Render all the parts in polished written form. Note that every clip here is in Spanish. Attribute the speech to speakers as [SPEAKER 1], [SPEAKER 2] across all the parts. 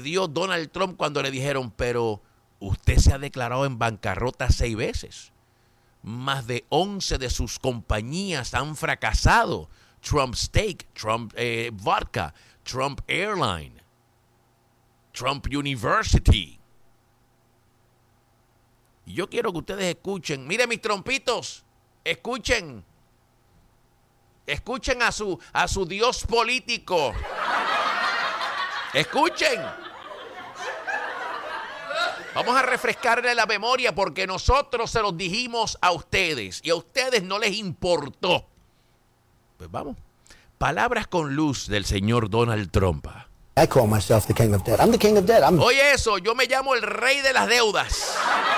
[SPEAKER 1] dio Donald Trump cuando le dijeron, pero usted se ha declarado en bancarrota 6 veces. Más de 11 de sus compañías han fracasado. Trump Steak, Trump Vodka, Trump Airline, Trump University. Y yo quiero que ustedes escuchen. Miren mis trompitos, escuchen. Escuchen a su dios político. Escuchen. Vamos a refrescarle la memoria porque nosotros se los dijimos a ustedes y a ustedes no les importó. Pues vamos. Palabras con luz del señor Donald Trump.
[SPEAKER 2] I call myself the king of debt. I'm the king of debt.
[SPEAKER 1] Oye eso, yo me llamo el rey de las deudas.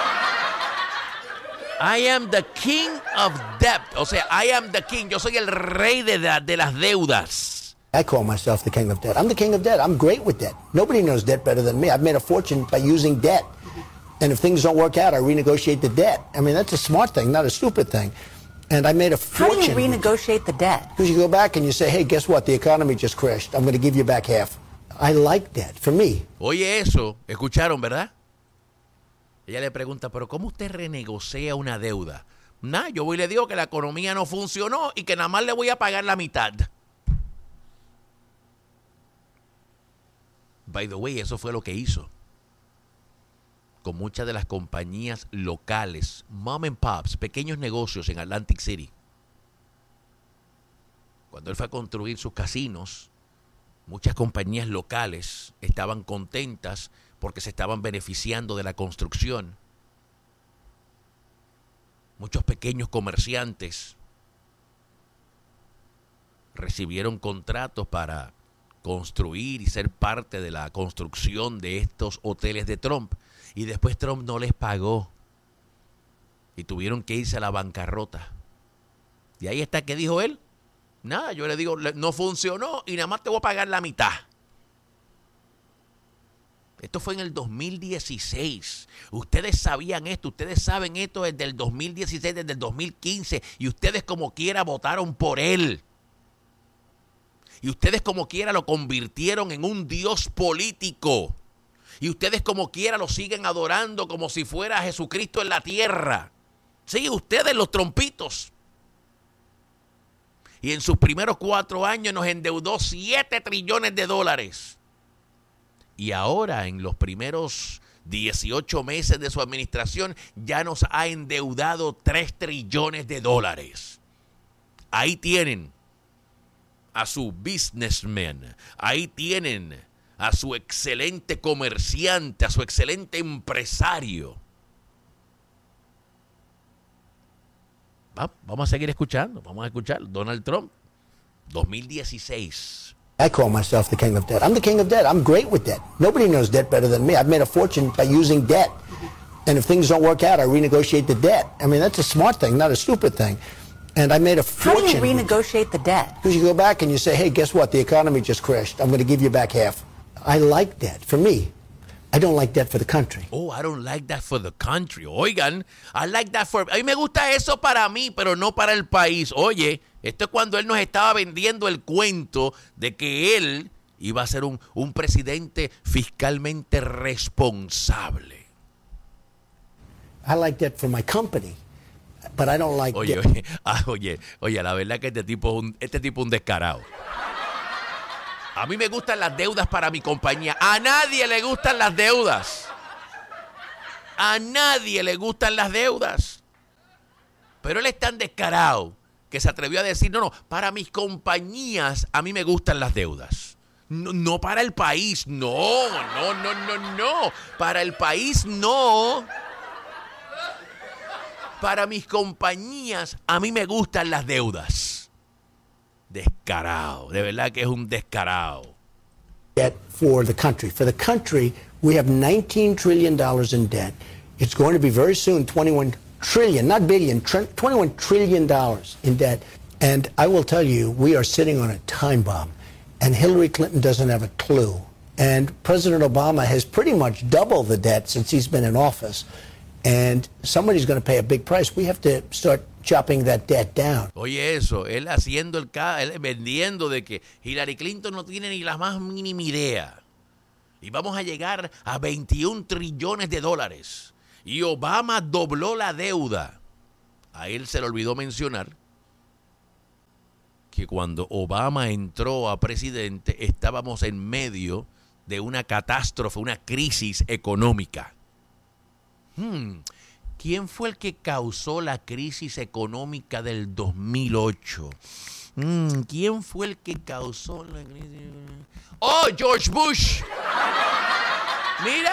[SPEAKER 1] I am the king of debt. O sea, I am the king. Yo soy el rey de las deudas.
[SPEAKER 2] I call myself the king of debt. I'm the king of debt. I'm great with debt. Nobody knows debt better than me. I've made a fortune by using debt. And if things don't work out, I renegotiate the debt. I mean, that's a smart thing, not a stupid thing. And I made a fortune.
[SPEAKER 3] How do you renegotiate the debt?
[SPEAKER 2] Because you go back and you say, hey, guess what? The economy just crashed. I'm going to give you back half. I like debt, for me.
[SPEAKER 1] Oye eso, escucharon, ¿verdad? Ella le pregunta, pero ¿cómo usted renegocia una deuda? Nah, yo voy y le digo que la economía no funcionó y que nada más le voy a pagar la mitad. By the way, eso fue lo que hizo con muchas de las compañías locales, mom and pops, pequeños negocios en Atlantic City. Cuando él fue a construir sus casinos, muchas compañías locales estaban contentas porque se estaban beneficiando de la construcción. Muchos pequeños comerciantes recibieron contratos para construir y ser parte de la construcción de estos hoteles de Trump. Y después Trump no les pagó. Y tuvieron que irse a la bancarrota. Y ahí está, ¿qué dijo él? Nada, yo le digo, no funcionó y nada más te voy a pagar la mitad. Esto fue en el 2016. Ustedes sabían esto, ustedes saben esto desde el 2016, desde el 2015. Y ustedes como quiera votaron por él. Y ustedes como quiera lo convirtieron en un dios político. Y ustedes como quiera lo siguen adorando como si fuera Jesucristo en la tierra. Sí, ustedes los trompitos. Y en sus primeros 4 años nos endeudó $7 trillones. Y ahora en los primeros 18 meses de su administración ya nos ha endeudado $3 trillones. Ahí tienen a su businessman. Ahí tienen a su excelente comerciante, a su excelente empresario. Vamos a seguir escuchando, vamos a escuchar Donald Trump, 2016.
[SPEAKER 2] I call myself the king of debt. I'm the king of debt. I'm great with debt. Nobody knows debt better than me. I've made a fortune by using debt. And if things don't work out, I renegotiate the debt. I mean, that's a smart thing, not a stupid thing. And I made a fortune.
[SPEAKER 3] How do you renegotiate the debt?
[SPEAKER 2] Because you go back and you say, hey, guess what? The economy just crashed. I'm going to give you back half. I like debt, for me. I don't like that for the country.
[SPEAKER 1] Oh, I don't like that for the country. Oigan, I like that for... A mí me gusta eso para mí, pero no para el país. Oye, esto es cuando él nos estaba vendiendo el cuento de que él iba a ser un presidente fiscalmente responsable.
[SPEAKER 2] I like that for my company, but I don't like
[SPEAKER 1] Oye,
[SPEAKER 2] debt.
[SPEAKER 1] Oye, la verdad que este tipo es un descarado. A mí me gustan las deudas para mi compañía. A nadie le gustan las deudas. A nadie le gustan las deudas. Pero él es tan descarado que se atrevió a decir, no, para mis compañías a mí me gustan las deudas. No para el país, no. Para el país no. Para mis compañías a mí me gustan las deudas. Descarado, de verdad que es un descarado.
[SPEAKER 2] Debt for the country. For the country, we have $19 trillion in debt. It's going to be very soon 21 trillion, not billion, $21 trillion in debt. And I will tell you, we are sitting on a time bomb. And Hillary Clinton doesn't have a clue. And President Obama has pretty much doubled the debt since he's been in office. And somebody's going to pay a big price. We have to start chopping that debt down.
[SPEAKER 1] Oye eso, él haciendo él vendiendo de que Hillary Clinton no tiene ni la más mínima idea. Y vamos a llegar a 21 trillones de dólares. Y Obama dobló la deuda. A él se le olvidó mencionar que cuando Obama entró a presidente estábamos en medio de una catástrofe, una crisis económica. ¿Quién fue el que causó la crisis económica del 2008? ¿Quién fue el que causó la crisis? ¡Oh, George Bush! Mira.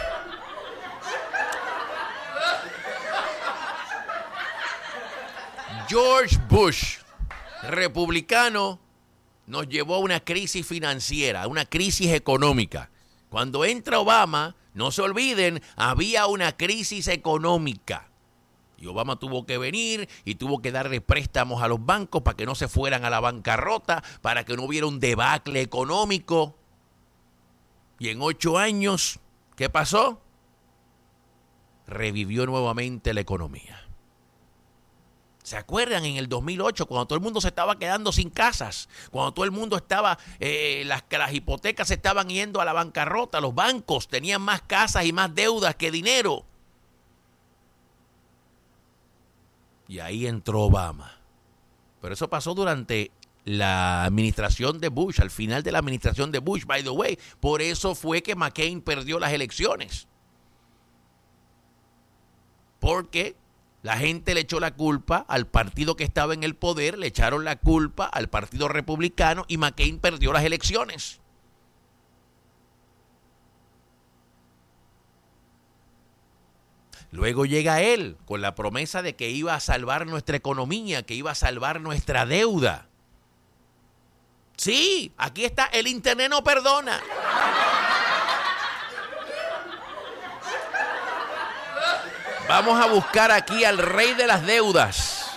[SPEAKER 1] George Bush, republicano, nos llevó a una crisis financiera, a una crisis económica. Cuando entra Obama, no se olviden, había una crisis económica. Y Obama tuvo que venir y tuvo que darle préstamos a los bancos para que no se fueran a la bancarrota, para que no hubiera un debacle económico. Y en 8 años, ¿qué pasó? Revivió nuevamente la economía. ¿Se acuerdan en el 2008 cuando todo el mundo se estaba quedando sin casas? Cuando todo el mundo estaba, las hipotecas se estaban yendo a la bancarrota, los bancos tenían más casas y más deudas que dinero. Y ahí entró Obama. Pero eso pasó durante la administración de Bush, al final de la administración de Bush, by the way. Por eso fue que McCain perdió las elecciones. Porque la gente le echó la culpa al partido que estaba en el poder, le echaron la culpa al partido republicano y McCain perdió las elecciones. Luego llega él con la promesa de que iba a salvar nuestra economía, que iba a salvar nuestra deuda. Sí, aquí está, el internet no perdona. Vamos a buscar aquí al rey de las deudas.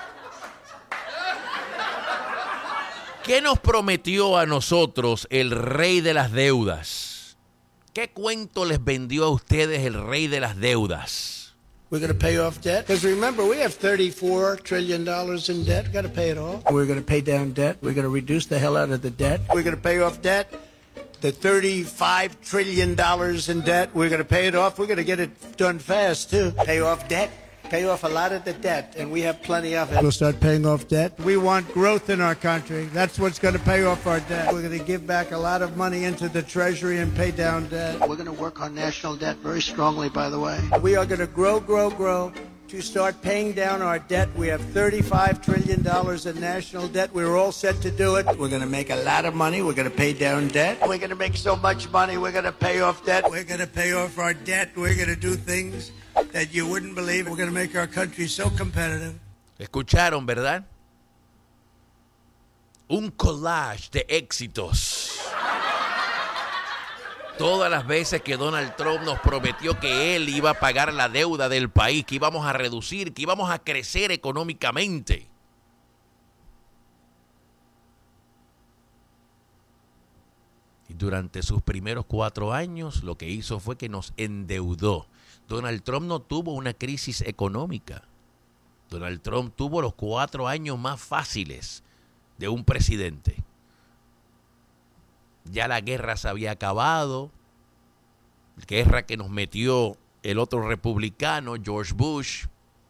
[SPEAKER 1] ¿Qué nos prometió a nosotros el rey de las deudas? ¿Qué cuento les vendió a ustedes el rey de las deudas?
[SPEAKER 2] We're going to pay off debt. Because remember, we have $34 trillion in debt. We've got to pay it off. We're going to pay down debt. We're going to reduce the hell out of the debt. We're going to pay off debt. The $35 trillion in debt, we're going to pay it off. We're going to get it done fast, too. Pay off debt. Pay off a lot of the debt, and we have plenty of it. We'll start paying off debt. We want growth in our country. That's what's going to pay off our debt. We're going to give back a lot of money into the Treasury and pay down debt. We're going to work on national debt very strongly, by the way. We are going to grow to start paying down our debt. We have $35 trillion in national debt. We're all set to do it. We're going to make a lot of money. We're going to pay down debt. We're going to make so much money. We're going to pay off debt. We're going to pay off our debt. We're going to do things that you wouldn't believe. We're going to make our country so competitive.
[SPEAKER 1] Escucharon, ¿verdad? Un collage de éxitos. Todas las veces que Donald Trump nos prometió que él iba a pagar la deuda del país, que íbamos a reducir, que íbamos a crecer económicamente. Y durante sus primeros 4 años, lo que hizo fue que nos endeudó. Donald Trump no tuvo una crisis económica. Donald Trump tuvo los 4 años más fáciles de un presidente. Ya la guerra se había acabado, guerra que nos metió el otro republicano, George Bush.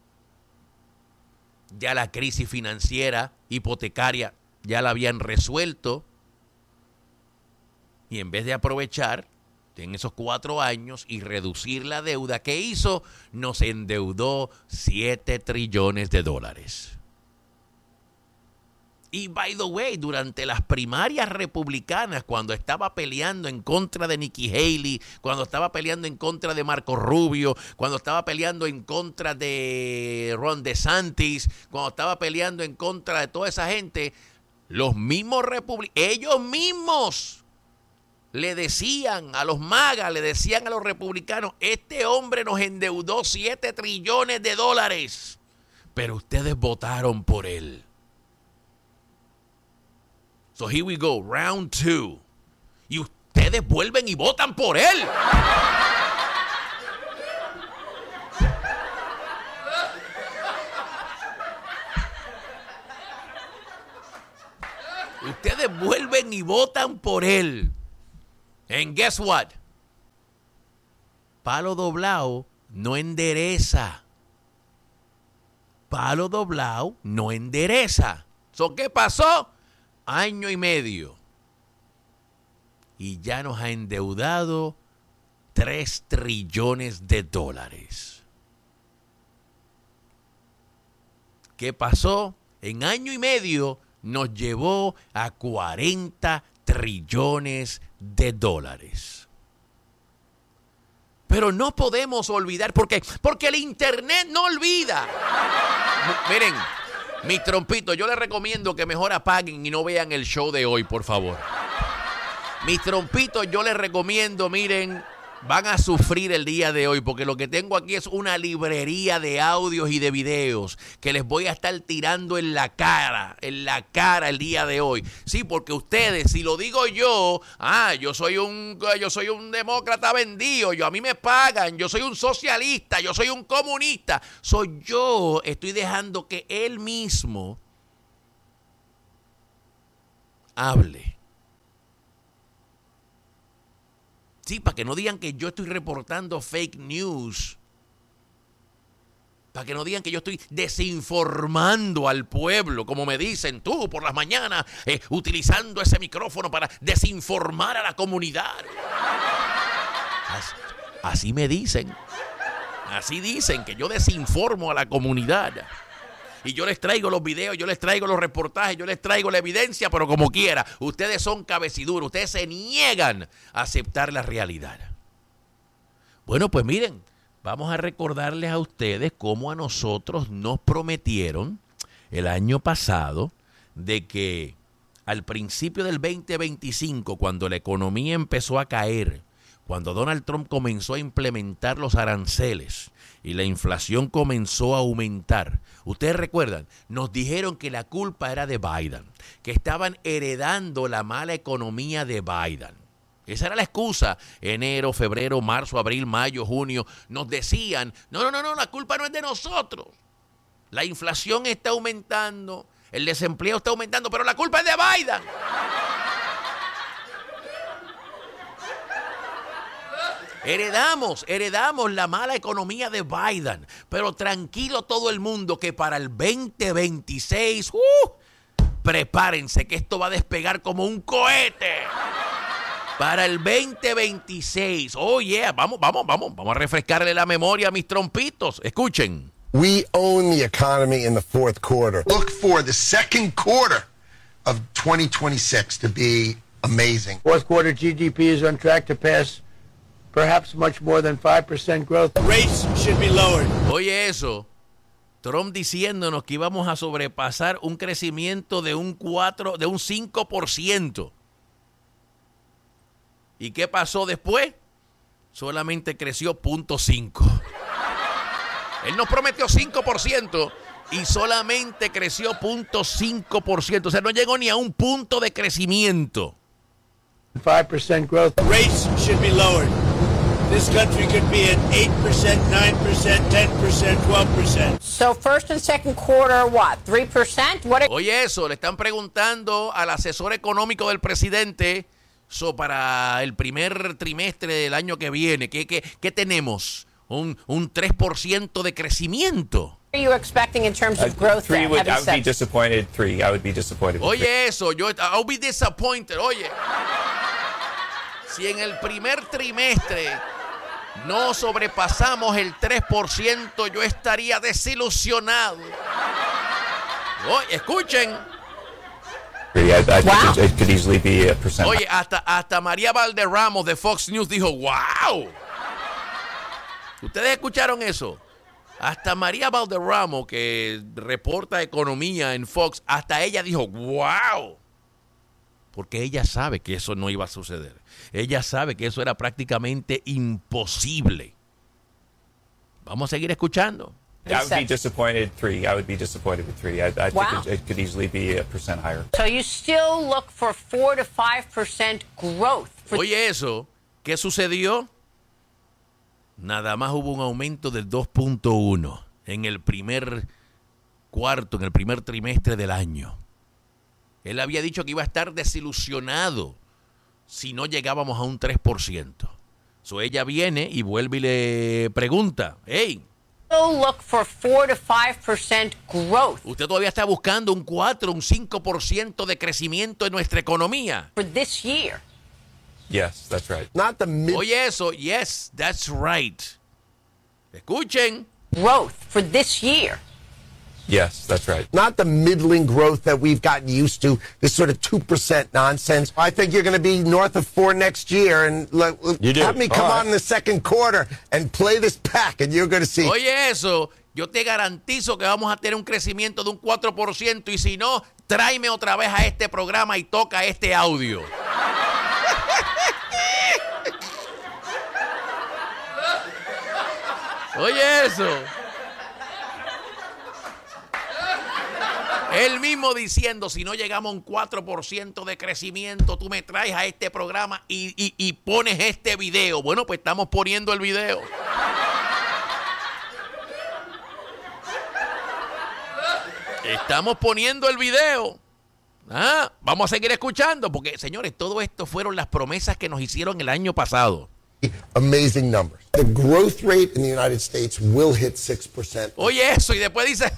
[SPEAKER 1] Ya la crisis financiera, hipotecaria, ya la habían resuelto. Y en vez de aprovechar en esos 4 años y reducir la deuda, ¿qué hizo? Nos endeudó $7 trillones. Y, by the way, durante las primarias republicanas, cuando estaba peleando en contra de Nikki Haley, cuando estaba peleando en contra de Marco Rubio, cuando estaba peleando en contra de Ron DeSantis, cuando estaba peleando en contra de toda esa gente, los mismos ellos mismos le decían a los MAGA, le decían a los republicanos, este hombre nos endeudó $7 trillones, pero ustedes votaron por él. So here we go, round 2. Y ustedes vuelven y votan por él. Ustedes vuelven y votan por él. And guess what? Palo doblado no endereza. Palo doblado no endereza. So, ¿qué pasó? Año y medio. Y ya nos ha endeudado $3 trillones. ¿Qué pasó? En año y medio nos llevó a $40 trillones. Pero no podemos olvidar, porque el internet no olvida. Miren, mis trompitos, yo les recomiendo que mejor apaguen y no vean el show de hoy, por favor. Mis trompitos, yo les recomiendo, miren, van a sufrir el día de hoy, porque lo que tengo aquí es una librería de audios y de videos que les voy a estar tirando en la cara el día de hoy. Sí, porque ustedes, si lo digo yo, yo soy un demócrata vendido, a mí me pagan, yo soy un socialista, yo soy un comunista. Estoy dejando que él mismo hable. Sí, para que no digan que yo estoy reportando fake news. Para que no digan que yo estoy desinformando al pueblo, como me dicen tú por las mañanas, utilizando ese micrófono para desinformar a la comunidad. Así me dicen. Así dicen que yo desinformo a la comunidad. Y yo les traigo los videos, yo les traigo los reportajes, yo les traigo la evidencia, pero como quiera, ustedes son cabeciduros, ustedes se niegan a aceptar la realidad. Bueno, pues miren, vamos a recordarles a ustedes cómo a nosotros nos prometieron el año pasado de que al principio del 2025, cuando la economía empezó a caer, cuando Donald Trump comenzó a implementar los aranceles y la inflación comenzó a aumentar, ustedes recuerdan, nos dijeron que la culpa era de Biden, que estaban heredando la mala economía de Biden. Esa era la excusa. Enero, febrero, marzo, abril, mayo, junio, nos decían, no, la culpa no es de nosotros. La inflación está aumentando, el desempleo está aumentando, pero la culpa es de Biden. Heredamos la mala economía de Biden, pero tranquilo todo el mundo que para el 2026, prepárense que esto va a despegar como un cohete. Para el 2026, vamos a refrescarle la memoria a mis trompitos. Escuchen.
[SPEAKER 4] We own the economy in the fourth quarter.
[SPEAKER 5] Look for the second quarter of 2026 to be amazing.
[SPEAKER 2] Fourth quarter GDP is on track to pass perhaps much more than 5% growth.
[SPEAKER 6] Rates should be lowered.
[SPEAKER 1] Oye eso, Trump diciéndonos que íbamos a sobrepasar un crecimiento de un 5%. ¿Y qué pasó después? Solamente creció 0.5%. Él nos prometió 5% y solamente creció 0.5%. O sea, no llegó ni a un punto de crecimiento.
[SPEAKER 2] 5% growth.
[SPEAKER 6] Rates should be lowered. This country could be at 8%, 9%, 10%, 12%.
[SPEAKER 3] So first and second quarter, what, 3%?
[SPEAKER 1] Oye eso, le están preguntando al asesor económico del presidente para el primer trimestre del año que viene. ¿Qué tenemos? Un 3% de crecimiento.
[SPEAKER 3] What are you expecting in terms of growth?
[SPEAKER 7] I would be disappointed. I would be disappointed.
[SPEAKER 1] Oye eso, I'll be disappointed. Oye, si en el primer trimestre no sobrepasamos el 3%, yo estaría desilusionado. Oye, escuchen.
[SPEAKER 7] It could easily be a percent.
[SPEAKER 1] Oye, hasta María Valderramos de Fox News dijo, wow. ¿Ustedes escucharon eso? Hasta María Valderramo, que reporta economía en Fox, hasta ella dijo, wow. Porque ella sabe que eso no iba a suceder. Ella sabe que eso era prácticamente imposible. Vamos a seguir escuchando.
[SPEAKER 7] I would be disappointed. I would be disappointed with 3. I think it could easily be a percent higher.
[SPEAKER 3] So you still look for 4 to 5% growth.
[SPEAKER 1] Oye eso, ¿qué sucedió? Nada más hubo un aumento del 2.1 en el primer trimestre del año. Él había dicho que iba a estar desilusionado si no llegábamos a un 3%. So ella viene y vuelve y le pregunta, hey,
[SPEAKER 3] Look for 4 to 5% growth
[SPEAKER 1] usted todavía está buscando un 4, un 5% de crecimiento en nuestra economía.
[SPEAKER 3] for this year.
[SPEAKER 7] Yes, that's right.
[SPEAKER 4] Not the mid.
[SPEAKER 1] Oye eso, yes, that's right. Escuchen.
[SPEAKER 3] Growth for this year.
[SPEAKER 7] Yes, that's right.
[SPEAKER 4] Not the middling growth that we've gotten used to, this sort of 2% nonsense. I think you're going to be north of 4 next year, and
[SPEAKER 7] You do?
[SPEAKER 4] have me come
[SPEAKER 7] All right.
[SPEAKER 4] on in the second quarter and play this pack, and you're going to see.
[SPEAKER 1] Oye eso, yo te garantizo que vamos a tener un crecimiento de un 4% y si no, tráeme otra vez a este programa y toca este audio. Oye eso. Él mismo diciendo, si no llegamos a un 4% de crecimiento, tú me traes a este programa y pones este video. Bueno, pues estamos poniendo el video. Estamos poniendo el video. Vamos a seguir escuchando, porque, señores, todo esto fueron las promesas que nos hicieron el año pasado.
[SPEAKER 4] Amazing numbers. The growth rate in the United States will hit 6%.
[SPEAKER 1] Oye eso, y después dice...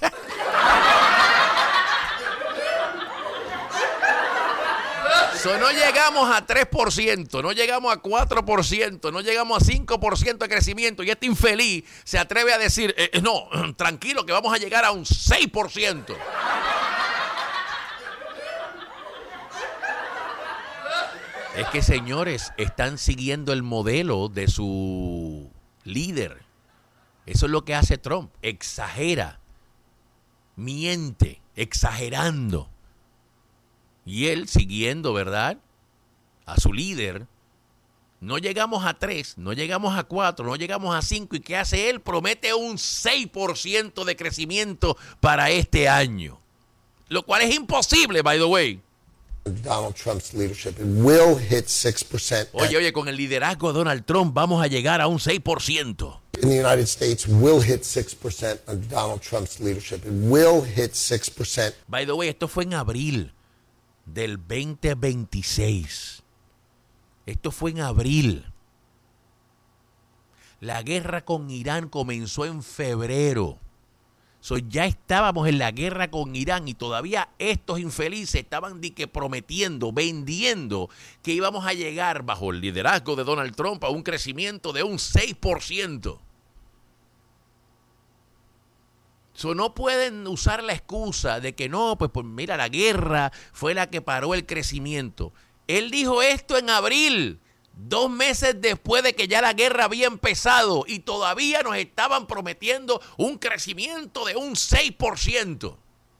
[SPEAKER 1] So, no llegamos a 3%, no llegamos a 4%, no llegamos a 5% de crecimiento y este infeliz se atreve a decir, no, tranquilo que vamos a llegar a un 6%. Es que, señores, están siguiendo el modelo de su líder. Eso es lo que hace Trump, exagera, miente, exagerando. Y él siguiendo, ¿verdad?, a su líder. No llegamos a 3, no llegamos a 4, no llegamos a 5. ¿Y qué hace él? Promete un 6% de crecimiento para este año. Lo cual es imposible, by the way.
[SPEAKER 4] Donald Trump's leadership, it will hit 6%.
[SPEAKER 1] Oye, con el liderazgo de Donald Trump vamos a llegar a un 6%.
[SPEAKER 4] In the United States will hit 6% under Donald Trump's leadership. It will hit 6%.
[SPEAKER 1] By the way, esto fue en abril del 2026. Esto fue en abril. La guerra con Irán comenzó en febrero. Ya estábamos en la guerra con Irán y todavía estos infelices estaban prometiendo, vendiendo que íbamos a llegar bajo el liderazgo de Donald Trump a un crecimiento de un 6%. No pueden usar la excusa de que no, pues mira, la guerra fue la que paró el crecimiento. Él dijo esto en abril, 2 meses después de que ya la guerra había empezado y todavía nos estaban prometiendo un crecimiento de un 6%.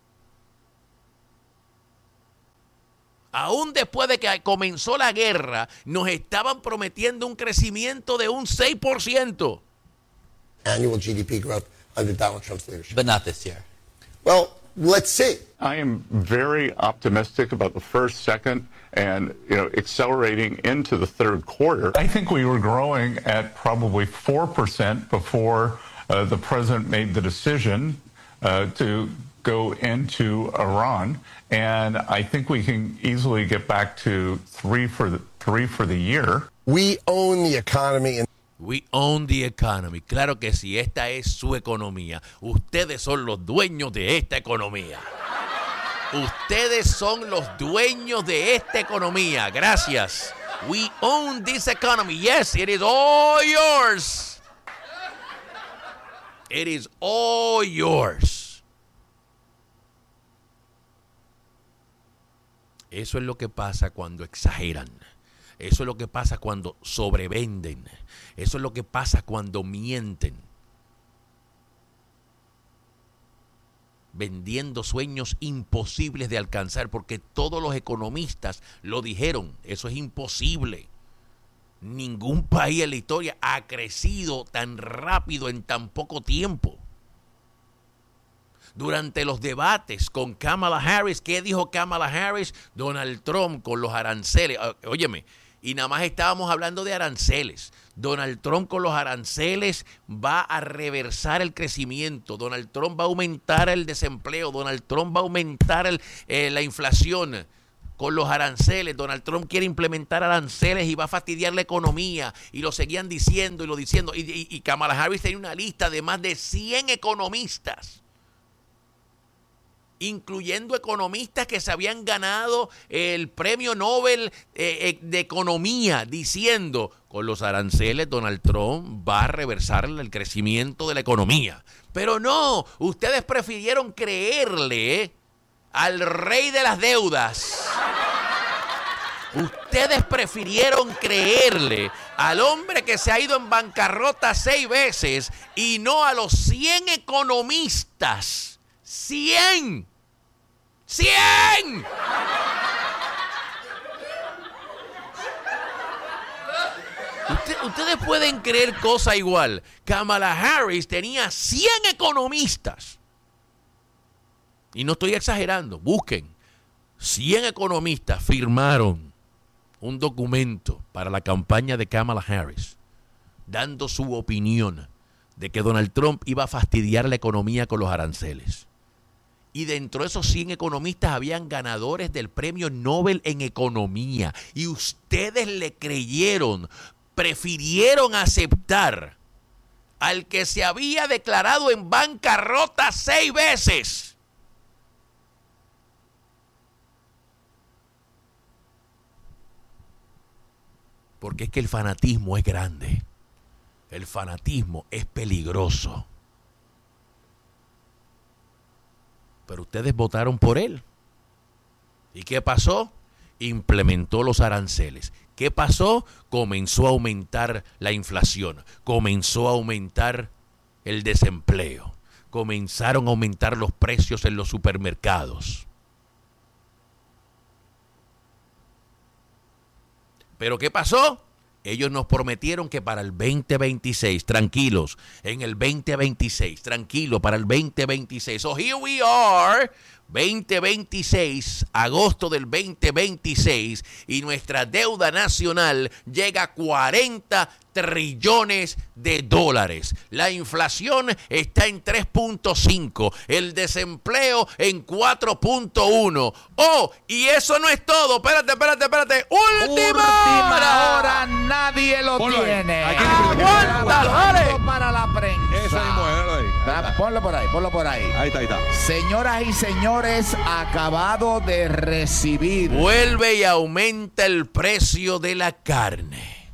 [SPEAKER 1] Aún después de que comenzó la guerra, nos estaban prometiendo un crecimiento de un 6%.
[SPEAKER 4] Annual GDP growth under Donald Trump's leadership.
[SPEAKER 8] But not this year.
[SPEAKER 4] Well, let's see.
[SPEAKER 9] I am very optimistic about the first, second, and accelerating into the third quarter. I think we were growing at probably 4% before the president made the decision to go into Iran, and I think we can easily get back to 3 for the year.
[SPEAKER 4] We own the economy.
[SPEAKER 1] We own the economy. Claro que sí, esta es su economía. Ustedes son los dueños de esta economía. Ustedes son los dueños de esta economía. Gracias. We own this economy. Yes, it is all yours. It is all yours. Eso es lo que pasa cuando exageran. Eso es lo que pasa cuando sobrevenden. Eso es lo que pasa cuando mienten. Vendiendo sueños imposibles de alcanzar, porque todos los economistas lo dijeron. Eso es imposible. Ningún país en la historia ha crecido tan rápido en tan poco tiempo. Durante los debates con Kamala Harris, ¿qué dijo Kamala Harris? Donald Trump con los aranceles. Óyeme, y nada más estábamos hablando de aranceles. Donald Trump con los aranceles va a reversar el crecimiento. Donald Trump va a aumentar el desempleo. Donald Trump va a aumentar la inflación. con los aranceles. Donald Trump quiere implementar aranceles y va a fastidiar la economía. Y lo seguían diciendo y lo diciendo. Y Kamala Harris tenía una lista de más de 100 economistas, incluyendo economistas que se habían ganado el premio Nobel de Economía, diciendo, con los aranceles Donald Trump va a reversar el crecimiento de la economía. Pero no, ustedes prefirieron creerle al rey de las deudas. Ustedes prefirieron creerle al hombre que se ha ido en bancarrota 6 veces y no a los 100 economistas. ¡100! ¡100! Ustedes pueden creer cosa igual. Kamala Harris tenía 100 economistas. Y no estoy exagerando. Busquen. 100 economistas firmaron un documento para la campaña de Kamala Harris, dando su opinión de que Donald Trump iba a fastidiar la economía con los aranceles. Y dentro de esos 100 economistas habían ganadores del premio Nobel en economía. Y ustedes le creyeron, prefirieron aceptar al que se había declarado en bancarrota 6 veces. Porque es que el fanatismo es grande. El fanatismo es peligroso. Pero ustedes votaron por él. ¿Y qué pasó? Implementó los aranceles. ¿Qué pasó? Comenzó a aumentar la inflación. Comenzó a aumentar el desempleo. Comenzaron a aumentar los precios en los supermercados. ¿Pero qué pasó? Ellos nos prometieron que para el 2026, tranquilos, en el 2026, tranquilo, para el 2026. So here we are, 2026, agosto del 2026, y nuestra deuda nacional llega a 40 trillones de dólares. La inflación está en 3.5, el desempleo en 4.1. Oh, y eso no es todo. Espérate. Última
[SPEAKER 8] hora, nadie lo tiene.
[SPEAKER 1] Aguántalo, dale.
[SPEAKER 8] Para la prensa.
[SPEAKER 10] Esa mismo, ahí.
[SPEAKER 8] Ponlo por ahí.
[SPEAKER 10] Ahí está.
[SPEAKER 8] Señoras y señores, acabado de recibir.
[SPEAKER 1] Vuelve y aumenta el precio de la carne.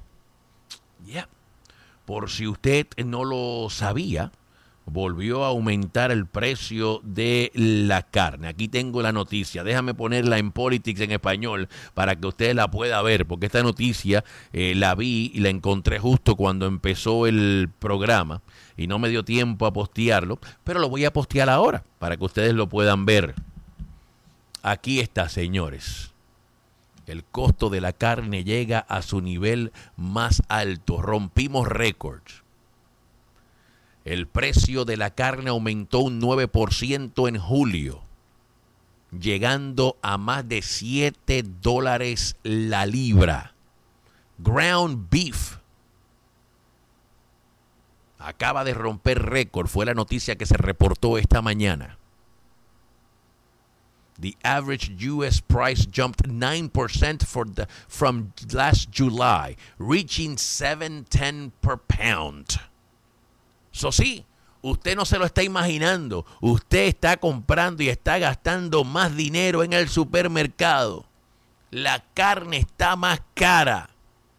[SPEAKER 1] Por si usted no lo sabía, volvió a aumentar el precio de la carne. Aquí tengo la noticia. Déjame ponerla en Politics en español para que usted la pueda ver, porque esta noticia la vi y la encontré justo cuando empezó el programa y no me dio tiempo a postearlo, pero lo voy a postear ahora para que ustedes lo puedan ver. Aquí está, señores. El costo de la carne llega a su nivel más alto. Rompimos récords. El precio de la carne aumentó un 9% en julio, llegando a más de $7 la libra. Ground beef acaba de romper récord. Fue la noticia que se reportó esta mañana. The average U.S. price jumped 9% from last July, reaching $7.10 per pound. So sí, usted no se lo está imaginando. Usted está comprando y está gastando más dinero en el supermercado. La carne está más cara.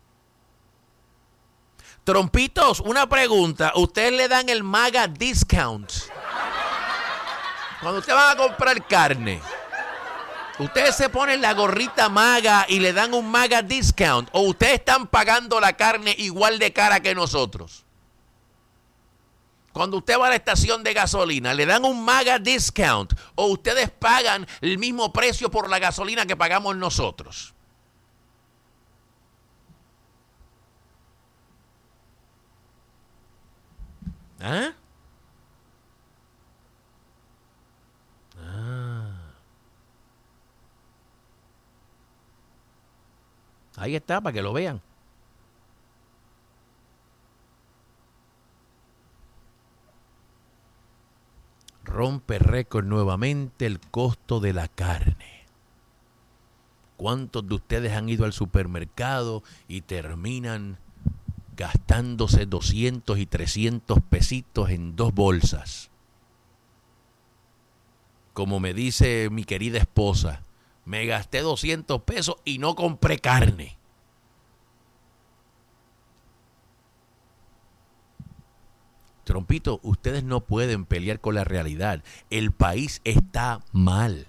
[SPEAKER 1] Trompitos, una pregunta. ¿Ustedes le dan el MAGA discount? Cuando usted va a comprar carne, ¿ustedes se ponen la gorrita MAGA y le dan un MAGA discount? ¿O ustedes están pagando la carne igual de cara que nosotros? Cuando usted va a la estación de gasolina, ¿le dan un MAGA discount? ¿O ustedes pagan el mismo precio por la gasolina que pagamos nosotros? ¿Ah? Ahí está, para que lo vean. Rompe récord nuevamente el costo de la carne. ¿Cuántos de ustedes han ido al supermercado y terminan gastándose 200 y 300 pesitos en 2 bolsas? Como me dice mi querida esposa, me gasté 200 pesos y no compré carne. Trompito, ustedes no pueden pelear con la realidad. El país está mal.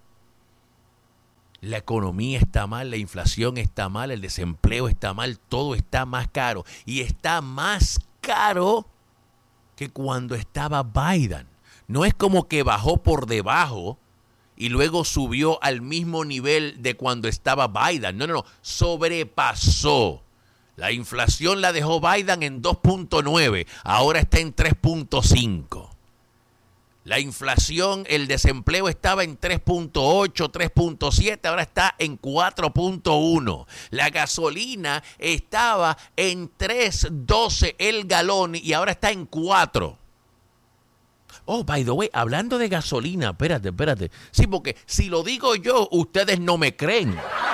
[SPEAKER 1] La economía está mal, la inflación está mal, el desempleo está mal, todo está más caro. Y está más caro que cuando estaba Biden. No es como que bajó por debajo y luego subió al mismo nivel de cuando estaba Biden. No, sobrepasó. La inflación la dejó Biden en 2.9, ahora está en 3.5. La inflación, el desempleo estaba en 3.8, 3.7, ahora está en 4.1. La gasolina estaba en 3.12 el galón y ahora está en 4. Oh, by the way, hablando de gasolina, espérate. Sí, porque si lo digo yo, ustedes no me creen.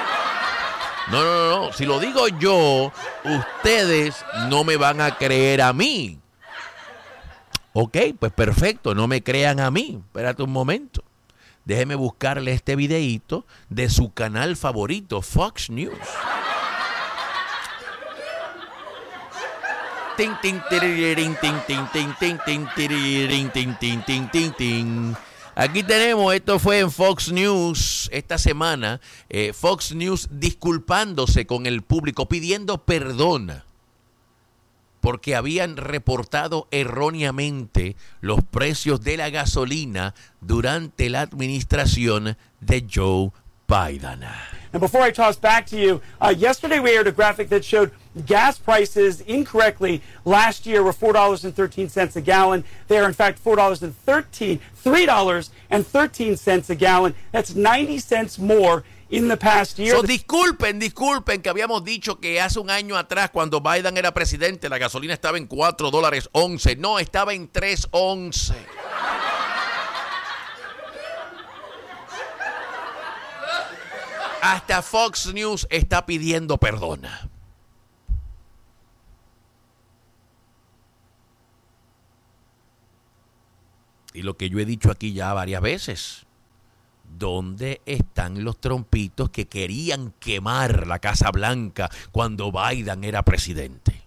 [SPEAKER 1] No. Si lo digo yo, ustedes no me van a creer a mí. Ok, pues perfecto, no me crean a mí. Espérate un momento. Déjeme buscarle este videíto de su canal favorito, Fox News. Aquí tenemos, esto fue en Fox News esta semana, Fox News disculpándose con el público, pidiendo perdón porque habían reportado erróneamente los precios de la gasolina durante la administración de Joe Biden.
[SPEAKER 10] And before I toss back to you, yesterday we aired a graphic that showed gas prices incorrectly last year were $4.13 a gallon. They are in fact $3.13 a gallon. That's 90 cents more in the past year.
[SPEAKER 1] So, disculpen que habíamos dicho que hace un año atrás, cuando Biden era presidente, la gasolina estaba en $4.11. No, estaba en $3.11. Hasta Fox News está pidiendo perdón. Y lo que yo he dicho aquí ya varias veces. ¿Dónde están los trompitos que querían quemar la Casa Blanca cuando Biden era presidente?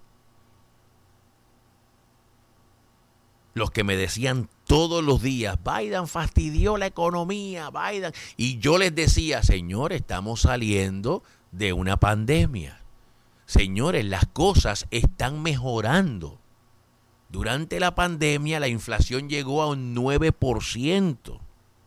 [SPEAKER 1] Los que me decían todos los días, Biden fastidió la economía, Biden. Y yo les decía, señores, estamos saliendo de una pandemia. Señores, las cosas están mejorando. Durante la pandemia la inflación llegó a un 9%.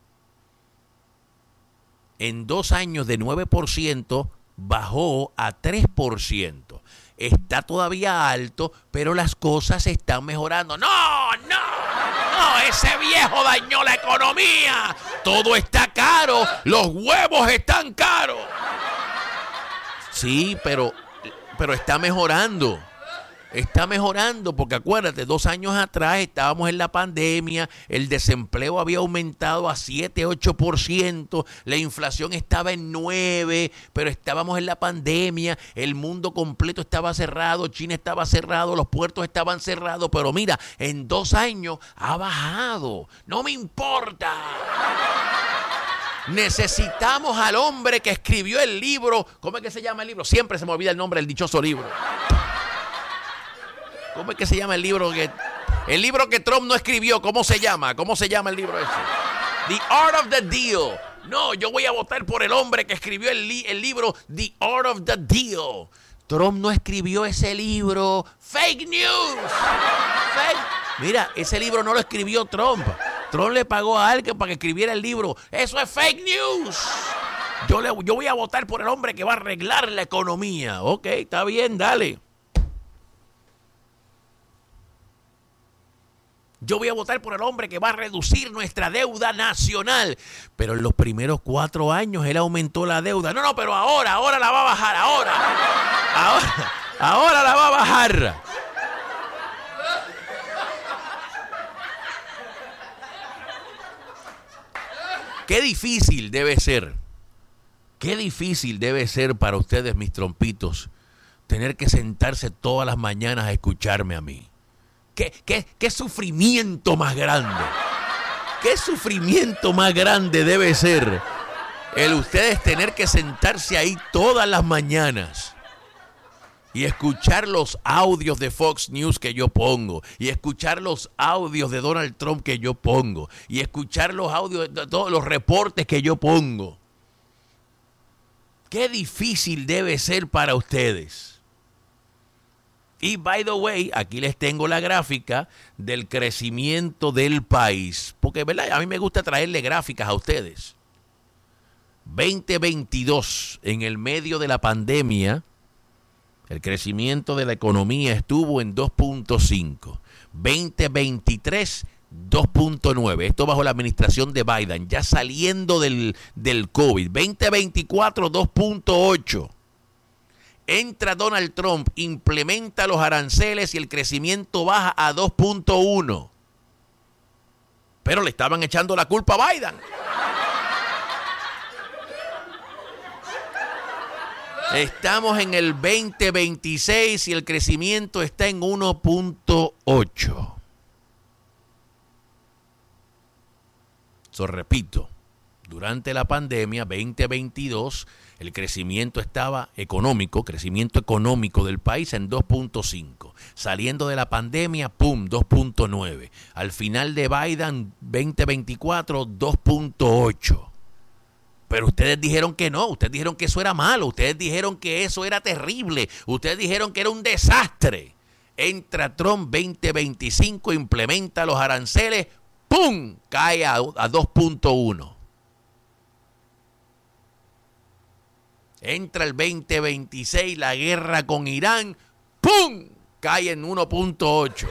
[SPEAKER 1] En 2 años de 9% bajó a 3%. Está todavía alto, pero las cosas están mejorando. ¡No! Ese viejo dañó la economía. Todo está caro. Los huevos están caros. Sí, pero está mejorando. Está mejorando porque acuérdate, 2 años atrás estábamos en la pandemia, el desempleo había aumentado a 7, 8%, la inflación estaba en 9%, pero estábamos en la pandemia, el mundo completo estaba cerrado, China estaba cerrado, los puertos estaban cerrados, pero mira, en 2 años ha bajado, no me importa. Necesitamos al hombre que escribió el libro, ¿cómo es que se llama el libro? Siempre se me olvida el nombre del dichoso libro. ¿Cómo es que se llama el libro el libro que Trump no escribió? ¿Cómo se llama? ¿Cómo se llama el libro ese? The Art of the Deal. No, yo voy a votar por el hombre que escribió el libro The Art of the Deal. Trump no escribió ese libro. Fake news. Mira, ese libro no lo escribió Trump. Trump le pagó a alguien para que escribiera el libro. Eso es fake news. Yo voy a votar por el hombre que va a arreglar la economía. Ok, está bien, dale. Yo voy a votar por el hombre que va a reducir nuestra deuda nacional. Pero en los primeros 4 años él aumentó la deuda. No, pero ahora la va a bajar. Ahora la va a bajar. Qué difícil debe ser Qué difícil debe ser para ustedes, mis trompitos, tener que sentarse todas las mañanas a escucharme a mí. ¿Qué sufrimiento más grande? ¿Qué sufrimiento más grande debe ser el ustedes tener que sentarse ahí todas las mañanas y escuchar los audios de Fox News que yo pongo, y escuchar los audios de Donald Trump que yo pongo, y escuchar los audios de todos los reportes que yo pongo? Qué difícil debe ser para ustedes. Y, by the way, aquí les tengo la gráfica del crecimiento del país. Porque, ¿verdad? A mí me gusta traerle gráficas a ustedes. 2022, en el medio de la pandemia, el crecimiento de la economía estuvo en 2.5. 2023, 2.9. Esto bajo la administración de Biden, ya saliendo del COVID. 2024, 2.8. Entra Donald Trump, implementa los aranceles y el crecimiento baja a 2.1. Pero le estaban echando la culpa a Biden. Estamos en el 2026 y el crecimiento está en 1.8. Repito, durante la pandemia 2022 el crecimiento económico del país en 2.5. Saliendo de la pandemia, ¡pum!, 2.9. Al final de Biden 2024, 2.8. Pero ustedes dijeron que no, ustedes dijeron que eso era malo, ustedes dijeron que eso era terrible, ustedes dijeron que era un desastre. Entra Trump 2025, implementa los aranceles, ¡pum!, cae a 2.1. Entra el 2026, la guerra con Irán, ¡pum!, cae en 1.8.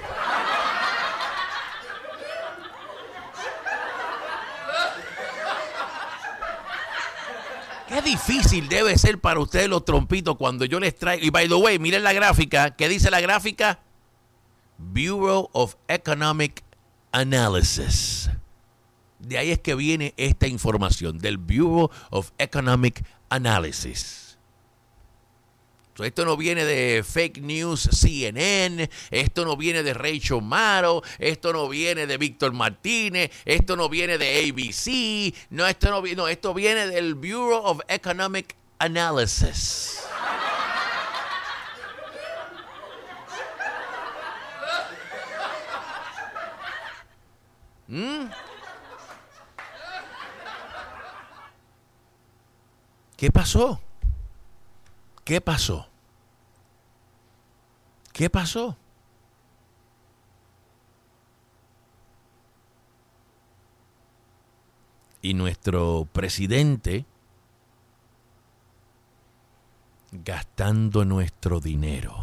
[SPEAKER 1] Qué difícil debe ser para ustedes los trompitos cuando yo les traigo. Y by the way, miren la gráfica. ¿Qué dice la gráfica? Bureau of Economic Analysis. De ahí es que viene esta información, del Bureau of Economic Analysis. Esto no viene de Fake News CNN, esto no viene de Rachel Maddow, esto no viene de Víctor Martínez, esto no viene de ABC, esto viene del Bureau of Economic Analysis. ¿Qué pasó? ¿Qué pasó? ¿Qué pasó? Y nuestro presidente gastando nuestro dinero.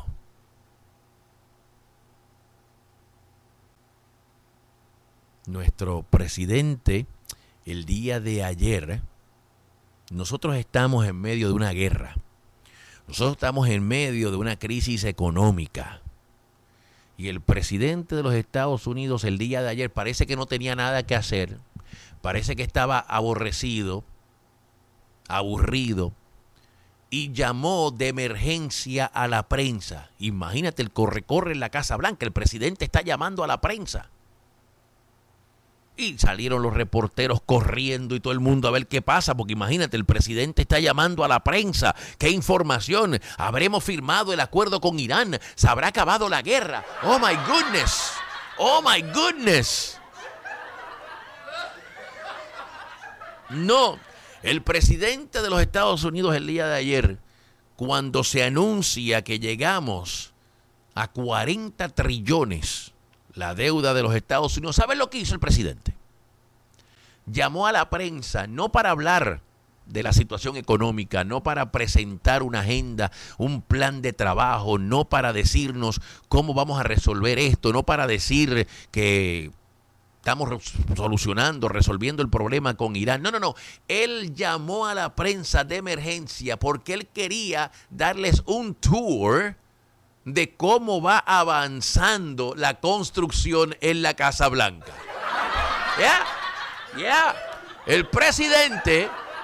[SPEAKER 1] Nuestro presidente, el día de ayer, nosotros estamos en medio de una guerra. Nosotros estamos en medio de una crisis económica. Y el presidente de los Estados Unidos el día de ayer parece que no tenía nada que hacer. Parece que estaba aborrecido, aburrido. Y llamó de emergencia a la prensa. Imagínate el corre-corre en la Casa Blanca. El presidente está llamando a la prensa. Y salieron los reporteros corriendo y todo el mundo a ver qué pasa, porque imagínate, el presidente está llamando a la prensa. ¿Qué información? ¿Habremos firmado el acuerdo con Irán? ¿Se habrá acabado la guerra? ¡Oh, my goodness! ¡Oh, my goodness! No, el presidente de los Estados Unidos el día de ayer, cuando se anuncia que llegamos a 40 trillones, la deuda de los Estados Unidos, ¿saben lo que hizo el presidente? Llamó a la prensa no para hablar de la situación económica, no para presentar una agenda, un plan de trabajo, no para decirnos cómo vamos a resolver esto, no para decir que estamos resolviendo el problema con Irán. No. Él llamó a la prensa de emergencia porque él quería darles un tour de cómo va avanzando la construcción en la Casa Blanca. El presidente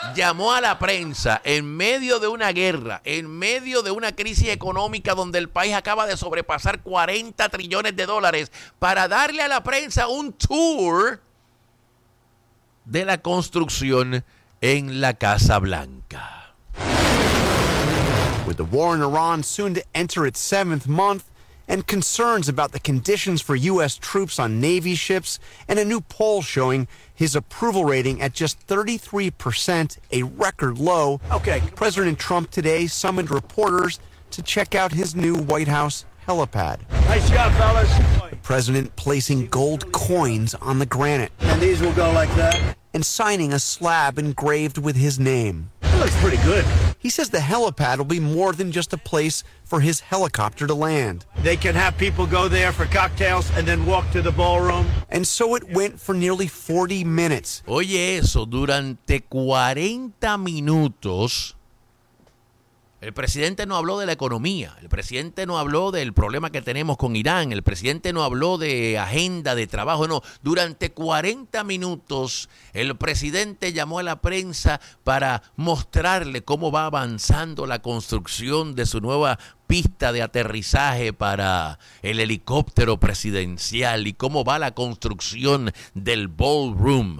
[SPEAKER 1] llamó a la prensa en medio de una guerra, en medio de una crisis económica donde el país acaba de sobrepasar 40 trillones de dólares, para darle a la prensa un tour de la construcción en la Casa Blanca.
[SPEAKER 11] With the war in Iran soon to enter its 7th month, and concerns about the conditions for U.S. troops on Navy ships, and a new poll showing his approval rating at just 33%, a record low. Okay. President Trump today summoned reporters to check out his new White House helipad.
[SPEAKER 6] Nice job, fellas.
[SPEAKER 11] The president placing gold coins on the granite.
[SPEAKER 6] And these will go like that.
[SPEAKER 11] And signing a slab engraved with his name.
[SPEAKER 6] That looks pretty good.
[SPEAKER 11] He says the helipad will be more than just a place for his helicopter to land.
[SPEAKER 6] They can have people go there for cocktails and then walk to the ballroom.
[SPEAKER 11] And so it went for nearly 40 minutes.
[SPEAKER 1] Oye eso, durante 40 minutos el presidente no habló de la economía, el presidente no habló del problema que tenemos con Irán, el presidente no habló de agenda de trabajo, no. Durante 40 minutos el presidente llamó a la prensa para mostrarle cómo va avanzando la construcción de su nueva pista de aterrizaje para el helicóptero presidencial y cómo va la construcción del ballroom.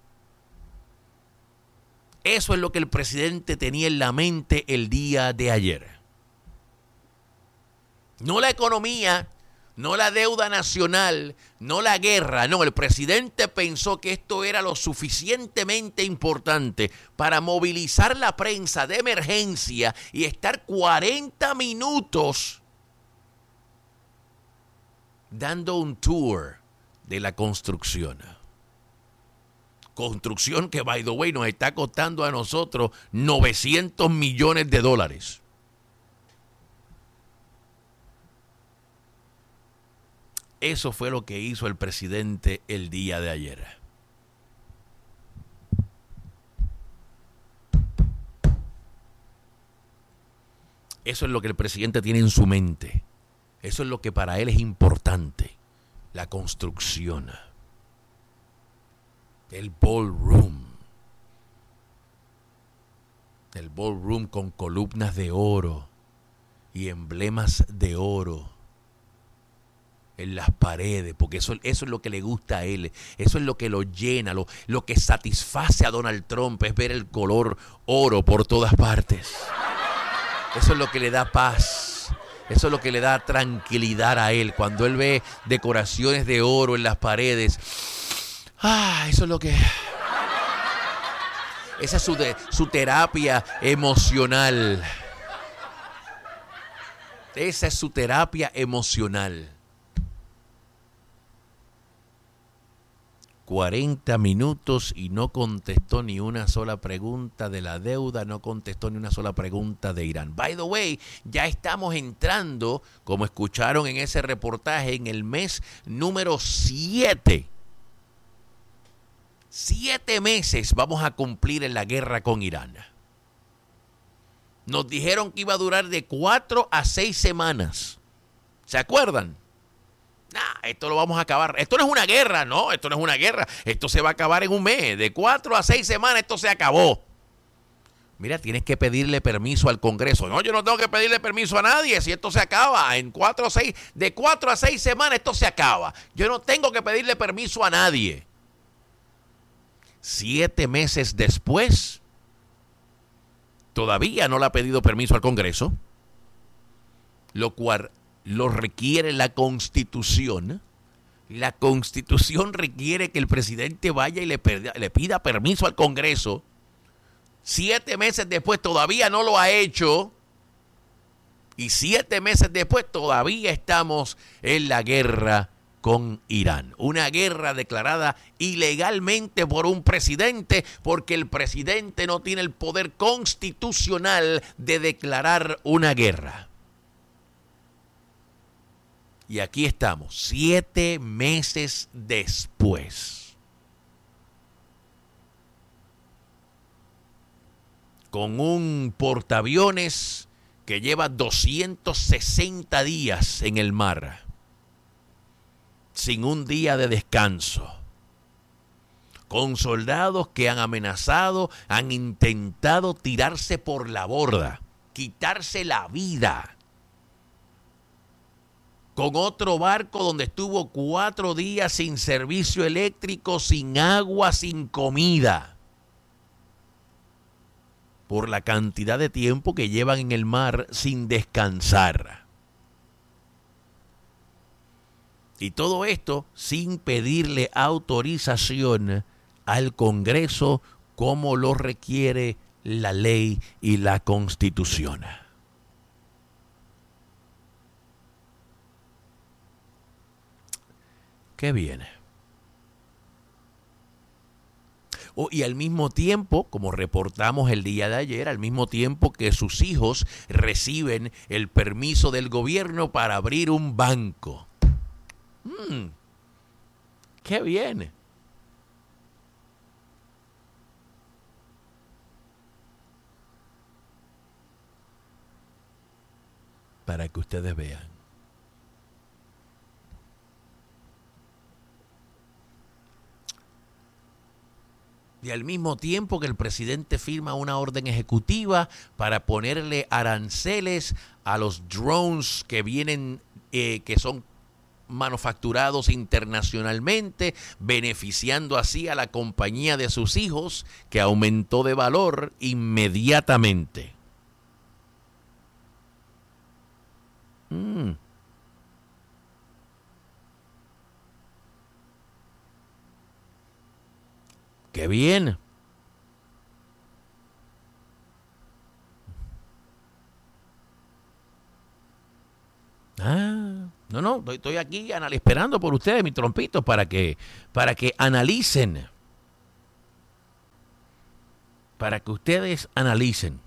[SPEAKER 1] Eso es lo que el presidente tenía en la mente el día de ayer. No la economía, no la deuda nacional, no la guerra. No, el presidente pensó que esto era lo suficientemente importante para movilizar la prensa de emergencia y estar 40 minutos dando un tour de la construcción. Construcción que, by the way, nos está costando a nosotros $900 millones. Eso fue lo que hizo el presidente el día de ayer. Eso es lo que el presidente tiene en su mente. Eso es lo que para él es importante. La construcción. El ballroom. El ballroom con columnas de oro y emblemas de oro en las paredes, porque eso es lo que le gusta a él, eso es lo que lo llena, lo que satisface a Donald Trump es ver el color oro por todas partes. Eso es lo que le da paz, eso es lo que le da tranquilidad a él, cuando él ve decoraciones de oro en las paredes. Eso es lo que... Esa es su terapia emocional. Esa es su terapia emocional. 40 minutos y no contestó ni una sola pregunta de la deuda, no contestó ni una sola pregunta de Irán. By the way, ya estamos entrando, como escucharon en ese reportaje, en el mes número 7. 7 meses vamos a cumplir en la guerra con Irán. Nos dijeron que iba a durar de 4 a 6 semanas. ¿Se acuerdan? Esto lo vamos a acabar. Esto no es una guerra, no, esto no es una guerra. Esto se va a acabar en un mes. De 4 a 6 semanas esto se acabó. Mira, tienes que pedirle permiso al Congreso. No, yo no tengo que pedirle permiso a nadie si esto se acaba. De 4 a 6 semanas esto se acaba. Yo no tengo que pedirle permiso a nadie. 7 meses después, todavía no le ha pedido permiso al Congreso, lo cual lo requiere la Constitución. La Constitución requiere que el presidente vaya y le pida permiso al Congreso. 7 meses después todavía no lo ha hecho. Y 7 meses después todavía estamos en la guerra con Irán. Una guerra declarada ilegalmente por un presidente, porque el presidente no tiene el poder constitucional de declarar una guerra. Y aquí estamos, 7 meses después. Con un portaaviones que lleva 260 días en el mar, sin un día de descanso. con soldados que han amenazado, han intentado tirarse por la borda, quitarse la vida. Con otro barco donde estuvo 4 días sin servicio eléctrico, sin agua, sin comida. Por la cantidad de tiempo que llevan en el mar sin descansar. Y todo esto sin pedirle autorización al Congreso como lo requiere la ley y la Constitución. ¿Qué viene? Y al mismo tiempo, como reportamos el día de ayer, al mismo tiempo que sus hijos reciben el permiso del gobierno para abrir un banco. ¿Qué viene? Para que ustedes vean. Y al mismo tiempo que el presidente firma una orden ejecutiva para ponerle aranceles a los drones que vienen, que son manufacturados internacionalmente, beneficiando así a la compañía de sus hijos, que aumentó de valor inmediatamente. ¡Qué bien! No, estoy aquí esperando por ustedes, mis trompitos, para que analicen. Para que ustedes analicen.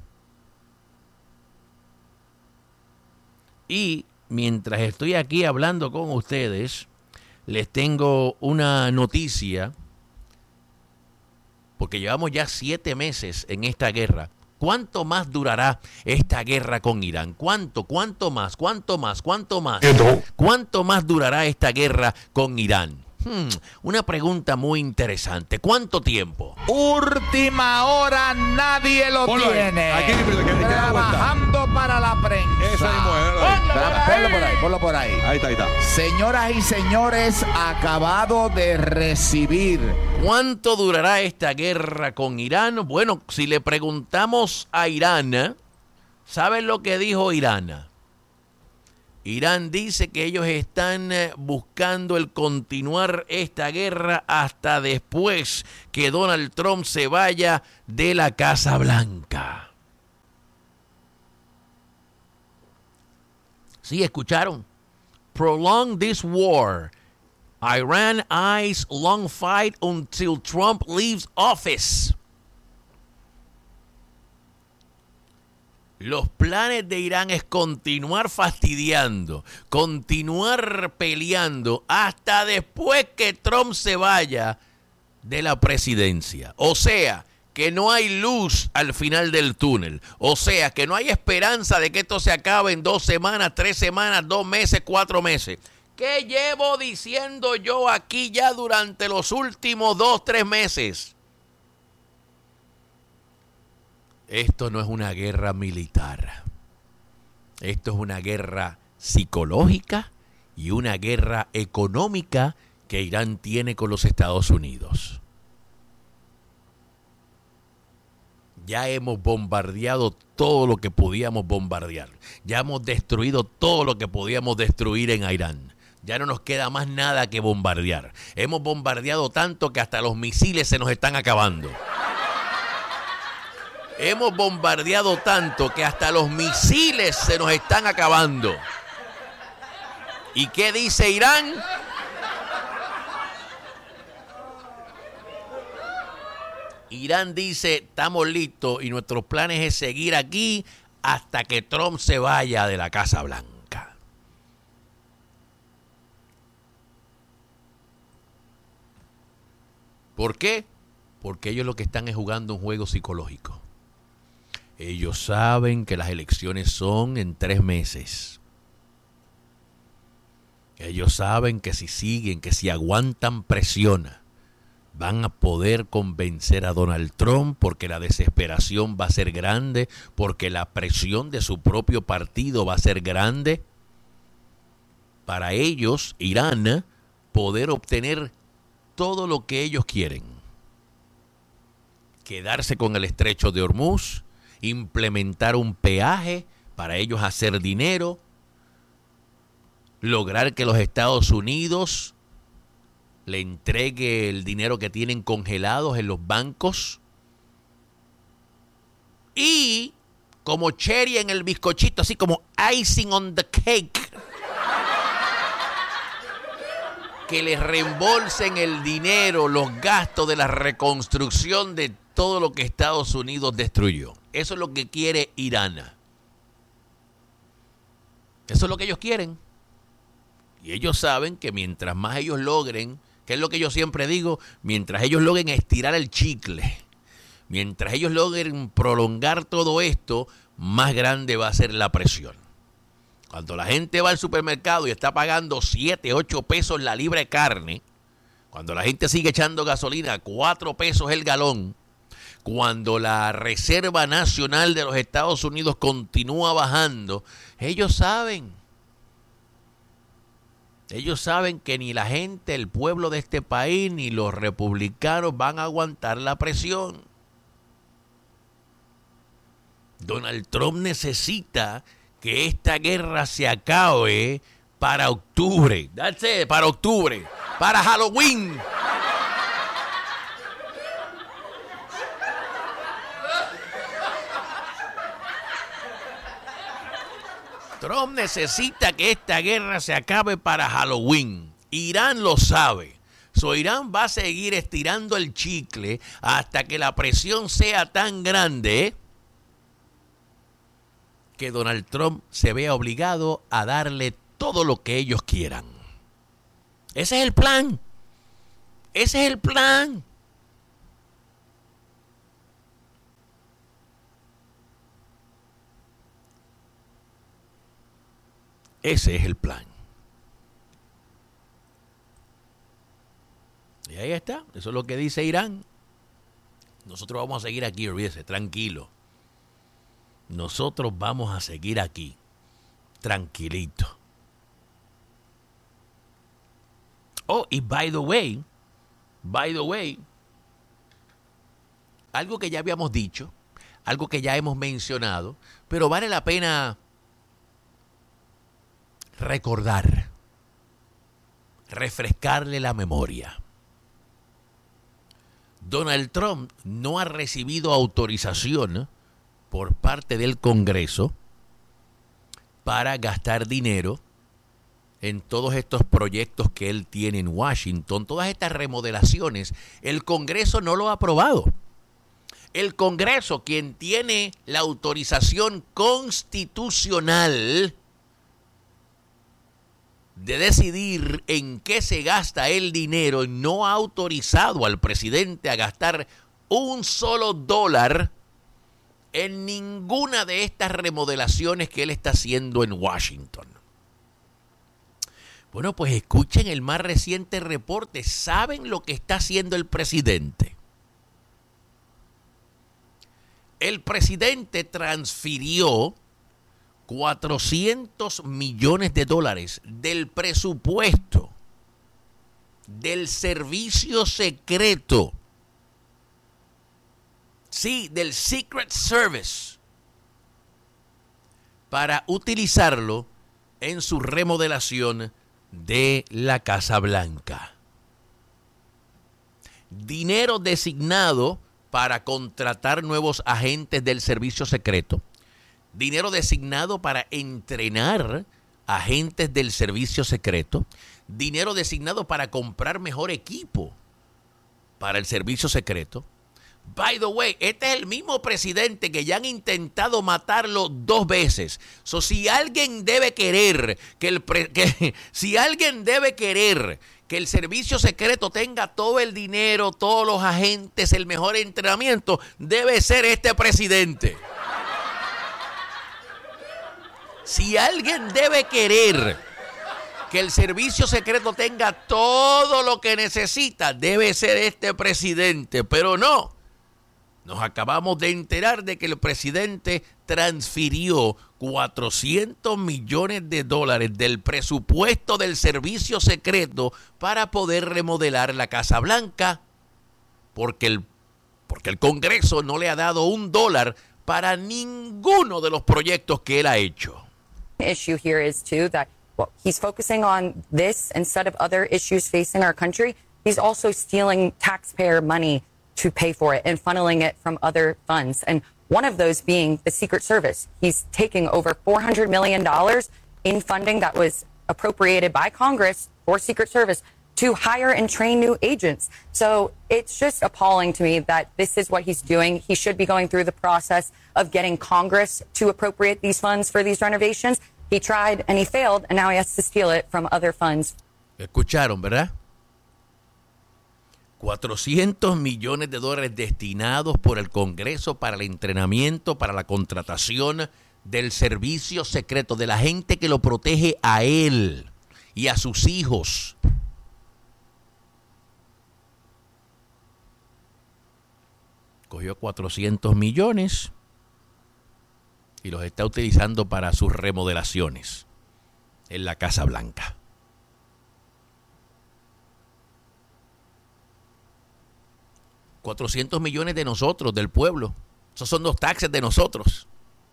[SPEAKER 1] Y mientras estoy aquí hablando con ustedes, les tengo una noticia, porque llevamos ya 7 meses en esta guerra. ¿Cuánto más durará esta guerra con Irán? ¿Cuánto más? ¿Cuánto más durará esta guerra con Irán? Una pregunta muy interesante. ¿Cuánto tiempo?
[SPEAKER 8] Última hora, nadie lo tiene.
[SPEAKER 12] Aquí,
[SPEAKER 8] trabajando para la prensa.
[SPEAKER 12] Eso mismo es.
[SPEAKER 8] Ponlo por ahí.
[SPEAKER 12] Ahí está.
[SPEAKER 8] Señoras y señores, acabado de recibir.
[SPEAKER 1] ¿Cuánto durará esta guerra con Irán? Bueno, si le preguntamos a Irán, ¿saben lo que dijo Irán? Irán dice que ellos están buscando el continuar esta guerra hasta después que Donald Trump se vaya de la Casa Blanca. Sí, escucharon. Prolong this war. Iran eyes long fight until Trump leaves office. Los planes de Irán es continuar fastidiando, continuar peleando hasta después que Trump se vaya de la presidencia. O sea, que no hay luz al final del túnel. O sea, que no hay esperanza de que esto se acabe en 2 semanas, 3 semanas, 2 meses, 4 meses. ¿Qué llevo diciendo yo aquí ya durante los últimos 2, 3 meses? Esto no es una guerra militar. Esto es una guerra psicológica y una guerra económica que Irán tiene con los Estados Unidos. Ya hemos bombardeado todo lo que podíamos bombardear. Ya hemos destruido todo lo que podíamos destruir en Irán. Ya no nos queda más nada que bombardear. Hemos bombardeado tanto que hasta los misiles se nos están acabando. Hemos bombardeado tanto que hasta los misiles se nos están acabando. ¿Y qué dice Irán? Irán dice, estamos listos y nuestros planes es seguir aquí hasta que Trump se vaya de la Casa Blanca. ¿Por qué? Porque ellos lo que están es jugando un juego psicológico. Ellos saben que las elecciones son en 3 meses. Ellos saben que si siguen, que si aguantan presión, van a poder convencer a Donald Trump porque la desesperación va a ser grande, porque la presión de su propio partido va a ser grande. Para ellos, Irán, poder obtener todo lo que ellos quieren. Quedarse con el estrecho de Hormuz, implementar un peaje para ellos hacer dinero, lograr que los Estados Unidos le entregue el dinero que tienen congelados en los bancos y como cherry en el bizcochito, así como icing on the cake, que les reembolsen el dinero, los gastos de la reconstrucción de todo lo que Estados Unidos destruyó. Eso es lo que quiere Irán. Eso es lo que ellos quieren. Y ellos saben que mientras más ellos logren, que es lo que yo siempre digo, mientras ellos logren estirar el chicle, mientras ellos logren prolongar todo esto, más grande va a ser la presión. Cuando la gente va al supermercado y está pagando 7, 8 pesos la libra de carne, cuando la gente sigue echando gasolina a 4 pesos el galón, cuando la Reserva Nacional de los Estados Unidos continúa bajando, ellos saben que ni la gente, el pueblo de este país, ni los republicanos van a aguantar la presión. Donald Trump necesita que esta guerra se acabe para octubre. That's it, para octubre, para Halloween. Trump necesita que esta guerra se acabe para Halloween. Irán lo sabe. Irán va a seguir estirando el chicle hasta que la presión sea tan grande que Donald Trump se vea obligado a darle todo lo que ellos quieran. Ese es el plan. Ese es el plan. Ese es el plan. Y ahí está. Eso es lo que dice Irán. Nosotros vamos a seguir aquí, olvídese, tranquilo. Nosotros vamos a seguir aquí, tranquilito. Oh, y by the way, algo que ya habíamos dicho, algo que ya hemos mencionado, pero vale la pena recordar, refrescarle la memoria. Donald Trump no ha recibido autorización por parte del Congreso para gastar dinero en todos estos proyectos que él tiene en Washington, todas estas remodelaciones. El Congreso no lo ha aprobado. El Congreso, quien tiene la autorización constitucional de decidir en qué se gasta el dinero, no ha autorizado al presidente a gastar un solo dólar en ninguna de estas remodelaciones que él está haciendo en Washington. Bueno, pues escuchen el más reciente reporte. ¿Saben lo que está haciendo el presidente? El presidente transfirió $400 millones del presupuesto del servicio secreto. Sí, del Secret Service, para utilizarlo en su remodelación de la Casa Blanca. Dinero designado para contratar nuevos agentes del servicio secreto. Dinero designado para entrenar agentes del servicio secreto. Dinero designado para comprar mejor equipo para el servicio secreto. By the way, este es el mismo presidente que ya han intentado matarlo 2 veces. Si alguien debe querer que el servicio secreto tenga todo el dinero, todos los agentes, el mejor entrenamiento, debe ser este presidente. Si alguien debe querer que el servicio secreto tenga todo lo que necesita, debe ser este presidente, pero no. Nos acabamos de enterar de que el presidente transfirió $400 millones del presupuesto del servicio secreto para poder remodelar la Casa Blanca, porque el Congreso no le ha dado $1 para ninguno de los proyectos que él ha hecho.
[SPEAKER 13] Issue here is too that he's focusing on this instead of other issues facing our country. He's also stealing taxpayer money to pay for it and funneling it from other funds. And one of those being the Secret Service. He's taking over $400 million in funding that was appropriated by Congress for Secret Service to hire and train new agents. So it's just appalling to me that this is what he's doing. He should be going through the process of getting Congress to appropriate these funds for these renovations. He tried and he failed, and now he has to steal it from other funds.
[SPEAKER 1] Escucharon, ¿verdad? $400 millones destinados por el Congreso para el entrenamiento, para la contratación del servicio secreto, de la gente que lo protege a él y a sus hijos. Cogió 400 millones y los está utilizando para sus remodelaciones en la Casa Blanca. $400 millones de nosotros, del pueblo. Esos son los taxes de nosotros.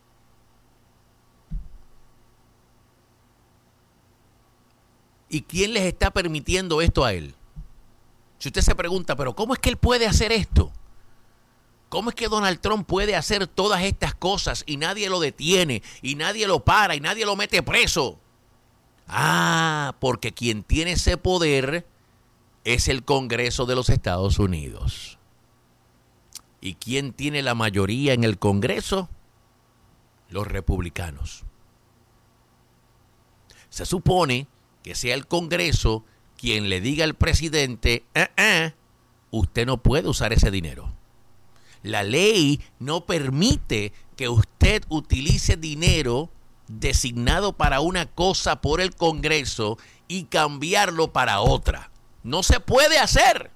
[SPEAKER 1] ¿Y quién les está permitiendo esto a él? Si usted se pregunta, pero ¿cómo es que él puede hacer esto? ¿Cómo es que Donald Trump puede hacer todas estas cosas y nadie lo detiene, y nadie lo para, y nadie lo mete preso? Ah, porque quien tiene ese poder es el Congreso de los Estados Unidos. ¿Y quién tiene la mayoría en el Congreso? Los republicanos. Se supone que sea el Congreso quien le diga al presidente, usted no puede usar ese dinero. La ley no permite que usted utilice dinero designado para una cosa por el Congreso y cambiarlo para otra. No se puede hacer.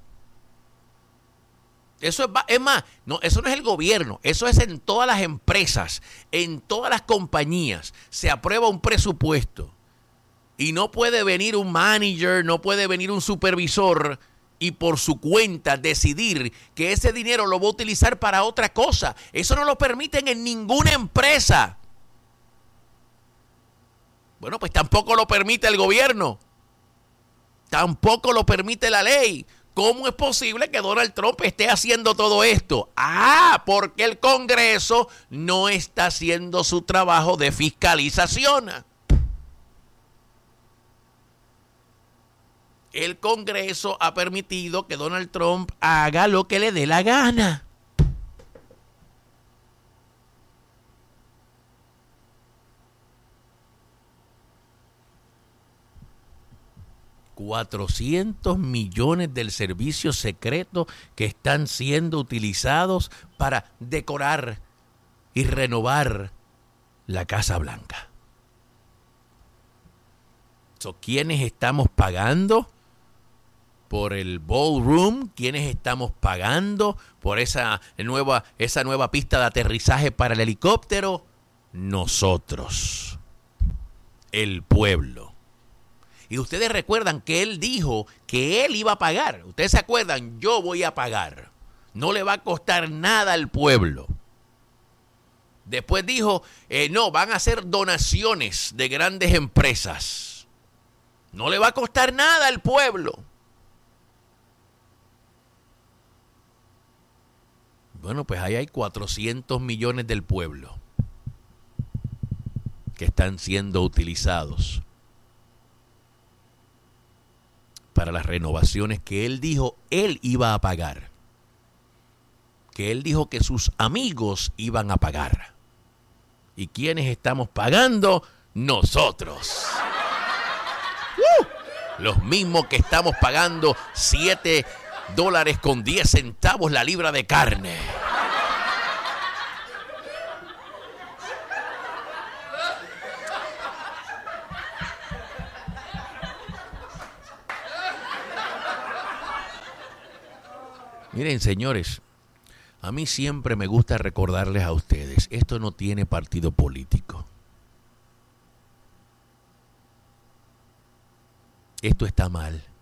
[SPEAKER 1] Eso es más, no, eso no es el gobierno, eso es en todas las empresas, en todas las compañías. Se aprueba un presupuesto y no puede venir un manager, no puede venir un supervisor y por su cuenta decidir que ese dinero lo va a utilizar para otra cosa. Eso no lo permiten en ninguna empresa. Bueno, pues tampoco lo permite el gobierno. Tampoco lo permite la ley. ¿Cómo es posible que Donald Trump esté haciendo todo esto? Ah, porque el Congreso no está haciendo su trabajo de fiscalización. El Congreso ha permitido que Donald Trump haga lo que le dé la gana. $400 millones del servicio secreto que están siendo utilizados para decorar y renovar la Casa Blanca. ¿Quiénes estamos pagando por el ballroom? ¿Quiénes estamos pagando por esa nueva pista de aterrizaje para el helicóptero? Nosotros, el pueblo. Y ustedes recuerdan que él dijo que él iba a pagar. Ustedes se acuerdan, yo voy a pagar. No le va a costar nada al pueblo. Después dijo, no, van a hacer donaciones de grandes empresas. No le va a costar nada al pueblo. Bueno, pues ahí hay 400 millones del pueblo que están siendo utilizados para las renovaciones que él dijo él iba a pagar. Que él dijo que sus amigos iban a pagar. ¿Y quiénes estamos pagando? Nosotros. Los mismos que estamos pagando $7.10 la libra de carne. Miren, señores, a mí siempre me gusta recordarles a ustedes, esto no tiene partido político. Esto está mal.